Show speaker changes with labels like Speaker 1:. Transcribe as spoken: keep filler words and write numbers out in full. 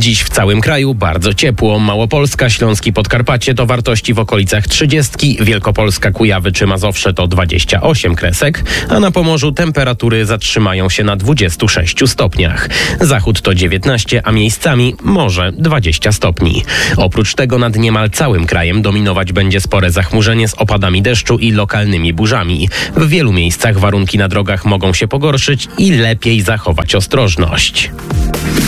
Speaker 1: Dziś w całym kraju bardzo ciepło. Małopolska, Śląski, Podkarpacie to wartości w okolicach trzydziestki, Wielkopolska, Kujawy czy Mazowsze to dwadzieścia osiem kresek, a na Pomorzu temperatury zatrzymają się na dwudziestu sześciu stopniach. Zachód to dziewiętnaście, a miejscami może dwadzieścia stopni. Oprócz tego nad niemal całym krajem dominować będzie spore zachmurzenie z opadami deszczu i lokalnymi burzami. W wielu miejscach warunki na drogach mogą się pogorszyć i lepiej zachować ostrożność.